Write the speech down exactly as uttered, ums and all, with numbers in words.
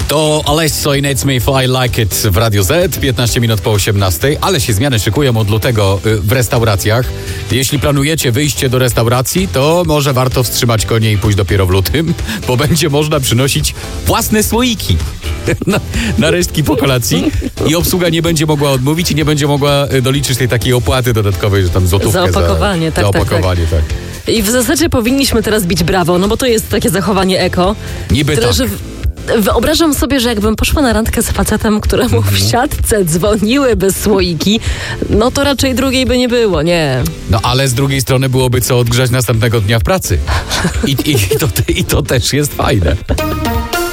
To Alesso i Nate Smith, I Like It w Radio Z, piętnaście minut po osiemnastej, ale się zmiany szykują od lutego w restauracjach. Jeśli planujecie wyjście do restauracji, to może warto wstrzymać konie i pójść dopiero w lutym, bo będzie można przynosić własne słoiki na, na resztki po kolacji i obsługa nie będzie mogła odmówić i nie będzie mogła doliczyć tej takiej opłaty dodatkowej, że tam złotówkę za opakowanie. Za, tak, za tak, opakowanie, tak. tak. I w zasadzie powinniśmy teraz bić brawo, no bo to jest takie zachowanie eko. Niby które, tak. że wyobrażam sobie, że jakbym poszła na randkę z facetem, któremu w siatce dzwoniły słoiki, no to raczej drugiej by nie było, nie. No ale z drugiej strony byłoby co odgrzać następnego dnia w pracy. I, i, i, to, i to też jest fajne.